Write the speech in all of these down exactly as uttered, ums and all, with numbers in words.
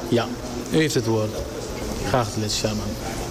Ja, u heeft het woord. Graag lid Sherman.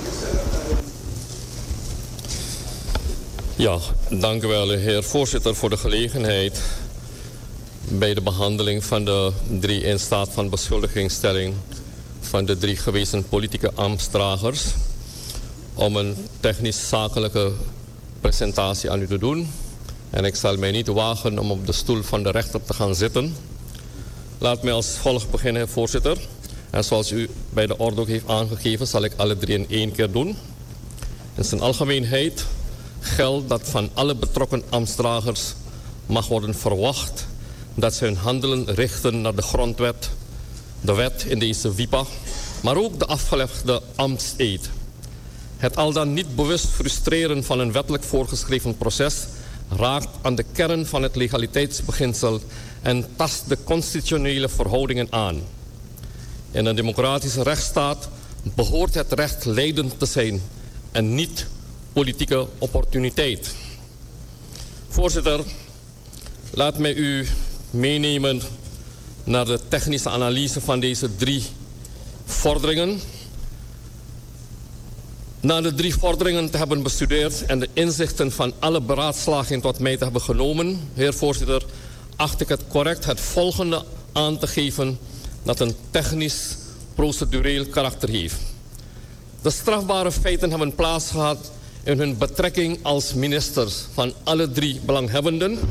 Ja, dank u wel, heer voorzitter, voor de gelegenheid bij de behandeling van de drie in staat van beschuldigingsstelling van de drie gewezen politieke ambtsdragers om een technisch-zakelijke presentatie aan u te doen. En ik zal mij niet wagen om op de stoel van de rechter te gaan zitten. Laat mij als volgt beginnen, voorzitter. En zoals u bij de orde ook heeft aangegeven, zal ik alle drie in één keer doen. In zijn algemeenheid geldt dat van alle betrokken ambtsdragers mag worden verwacht dat ze hun handelen richten naar de grondwet, de wet in deze W I P A, maar ook de afgelegde ambtseed. Het al dan niet bewust frustreren van een wettelijk voorgeschreven proces raakt aan de kern van het legaliteitsbeginsel en tast de constitutionele verhoudingen aan. In een democratische rechtsstaat behoort het recht leidend te zijn en niet politieke opportuniteit. Voorzitter, laat mij u meenemen naar de technische analyse van deze drie vorderingen. Na de drie vorderingen te hebben bestudeerd en de inzichten van alle beraadslagingen tot mij te hebben genomen, heer voorzitter, acht ik het correct het volgende aan te geven dat een technisch procedureel karakter heeft. De strafbare feiten hebben plaatsgehad in hun betrekking als ministers van alle drie belanghebbenden.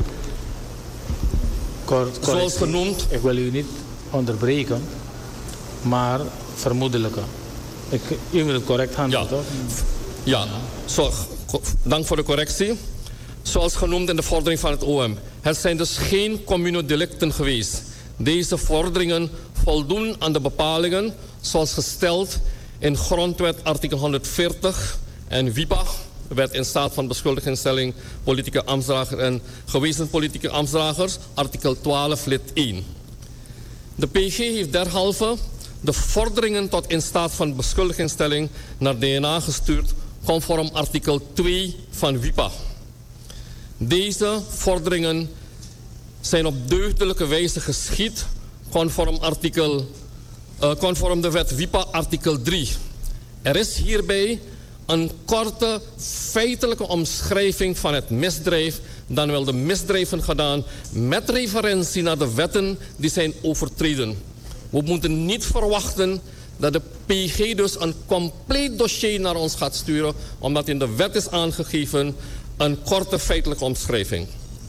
Kort, zoals genoemd. Ik wil u niet onderbreken, maar vermoedelijke. Ik, u moet het correct handelen, ja. toch? Ja, zo, dank voor de correctie. Zoals genoemd in de vordering van het O M. Het zijn dus geen communodelicten geweest. Deze vorderingen voldoen aan de bepalingen zoals gesteld in grondwet artikel honderdveertig en W I P A, wet in staat van beschuldigingsstelling politieke ambtsdrager en gewezen politieke ambtsdragers, artikel twaalf lid één. De P G heeft derhalve de vorderingen tot in staat van beschuldigingsstelling naar D N A gestuurd conform artikel twee van W I P A. Deze vorderingen zijn op deugdelijke wijze geschied conform, artikel, uh, conform de wet W I P A artikel drie. Er is hierbij een korte feitelijke omschrijving van het misdrijf, dan wel de misdrijven gedaan met referentie naar de wetten die zijn overtreden. We moeten niet verwachten dat de P G dus een compleet dossier naar ons gaat sturen, omdat in de wet is aangegeven een korte feitelijke omschrijving.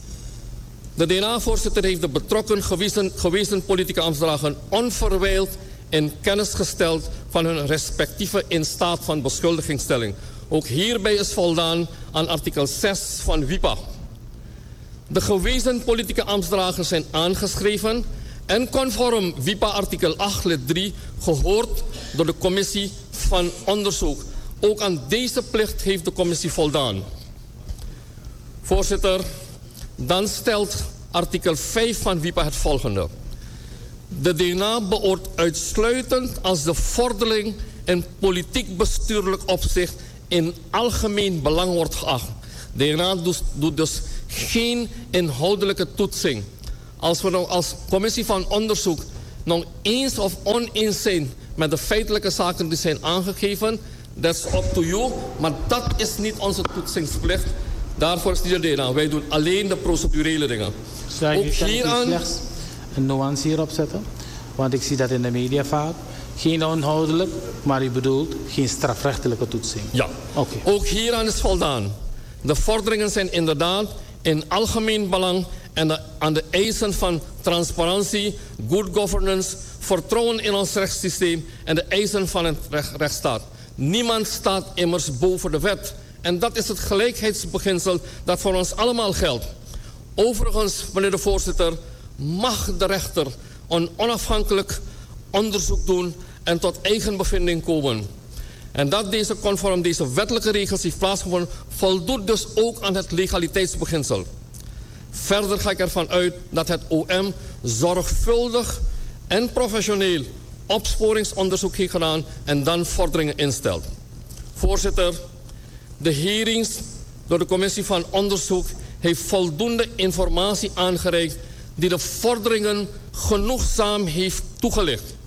De D N A-voorzitter heeft de betrokken gewezen, gewezen politieke ambtsdragers onverwijld in kennis gesteld van hun respectieve in staat van beschuldigingsstelling. Ook hierbij is voldaan aan artikel zes van W I P A. De gewezen politieke ambtsdragers zijn aangeschreven en conform W I P A artikel acht lid drie gehoord door de commissie van onderzoek. Ook aan deze plicht heeft de commissie voldaan. Voorzitter, dan stelt artikel vijf van W I P A het volgende. De D N A beoordeelt uitsluitend als de vordering in politiek-bestuurlijk opzicht in algemeen belang wordt geacht. De D N A doet, doet dus geen inhoudelijke toetsing. Als we nou als commissie van onderzoek nog eens of oneens zijn met de feitelijke zaken die zijn aangegeven, that's up to you, maar dat is niet onze toetsingsplicht. Daarvoor is niet de D N A. Wij doen alleen de procedurele dingen. Zou ook ik hieraan slechts een nuance hierop zetten? Want ik zie dat in de media vaak. Geen onhoudelijk, maar u bedoelt geen strafrechtelijke toetsing. Ja, okay. Ook hieraan is voldaan. De vorderingen zijn inderdaad in algemeen belang en de, aan de eisen van transparantie, good governance, vertrouwen in ons rechtssysteem en de eisen van het recht, rechtsstaat. Niemand staat immers boven de wet. En dat is het gelijkheidsbeginsel dat voor ons allemaal geldt. Overigens, meneer de voorzitter, mag de rechter een onafhankelijk onderzoek doen en tot eigen bevinding komen. En dat deze conform deze wettelijke regels heeft plaatsgevonden, voldoet dus ook aan het legaliteitsbeginsel. Verder ga ik ervan uit dat het O M zorgvuldig en professioneel opsporingsonderzoek heeft gedaan en dan vorderingen instelt. Voorzitter, de hearings door de commissie van onderzoek heeft voldoende informatie aangereikt die de vorderingen genoegzaam heeft toegelicht.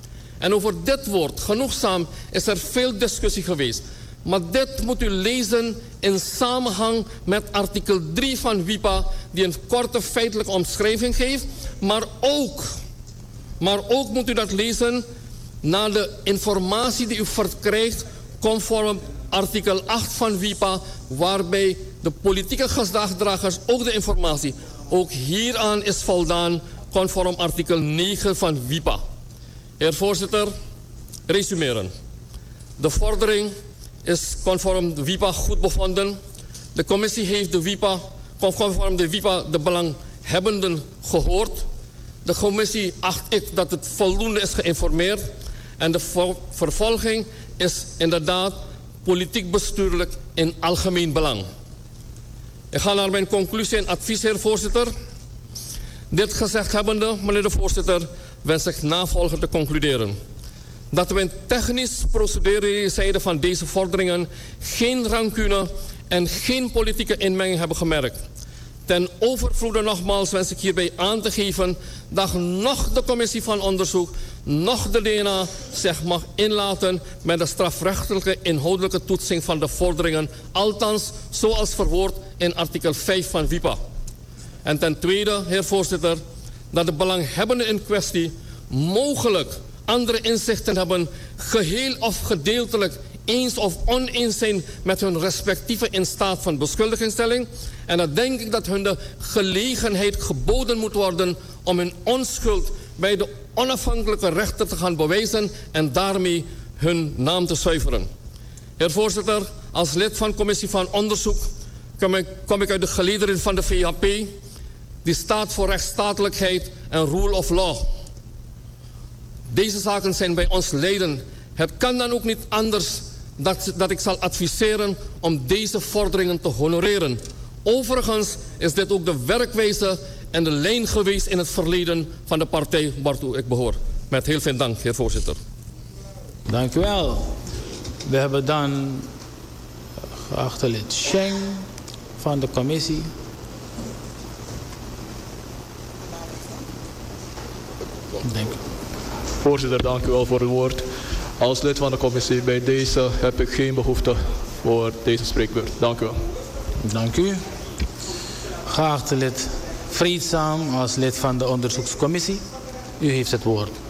En over dit woord, genoegzaam, is er veel discussie geweest. Maar dit moet u lezen in samenhang met artikel drie van W I P A, die een korte feitelijke omschrijving geeft. Maar ook, maar ook moet u dat lezen naar de informatie die u verkrijgt conform artikel acht van W I P A, waarbij de politieke gezagsdragers ook de informatie. Ook hieraan is voldaan conform artikel negen van W I P A. Heer voorzitter, resumeren. De vordering is conform de W I P A goed bevonden. De commissie heeft de W I P A, conform de W I P A de belanghebbenden gehoord. De commissie acht ik dat het voldoende is geïnformeerd. En de vervolging is inderdaad politiek bestuurlijk in algemeen belang. Ik ga naar mijn conclusie en advies, heer voorzitter. Dit gezegd hebbende, meneer de voorzitter, wens ik navolgend te concluderen. Dat we in technisch procedurele zijde van deze vorderingen geen rancune en geen politieke inmenging hebben gemerkt. Ten overvloede nogmaals wens ik hierbij aan te geven dat nog de commissie van onderzoek, nog de D N A zich mag inlaten met de strafrechtelijke inhoudelijke toetsing van de vorderingen, althans zoals verwoord in artikel vijf van W I P A. En ten tweede, heer voorzitter, dat de belanghebbenden in kwestie mogelijk andere inzichten hebben, geheel of gedeeltelijk eens of oneens zijn met hun respectieve in staat van beschuldigingsstelling. En dan denk ik dat hun de gelegenheid geboden moet worden om hun onschuld bij de onafhankelijke rechter te gaan bewijzen en daarmee hun naam te zuiveren. Heer voorzitter, als lid van de commissie van onderzoek kom ik, kom ik uit de gelederen van de V H P, die staat voor rechtsstatelijkheid en rule of law. Deze zaken zijn bij ons leden. Het kan dan ook niet anders dat, dat ik zal adviseren om deze vorderingen te honoreren. Overigens is dit ook de werkwijze en de lijn geweest in het verleden van de partij waartoe ik behoor. Met heel veel dank, heer voorzitter. Dank u wel. We hebben dan geachte lid Scheng van de commissie. Dank u. Voorzitter, dank u wel voor het woord. Als lid van de commissie bij deze heb ik geen behoefte voor deze spreekbeurt. Dank u wel. Dank u. Geachte lid Vreedzaam als lid van de onderzoekscommissie. U heeft het woord.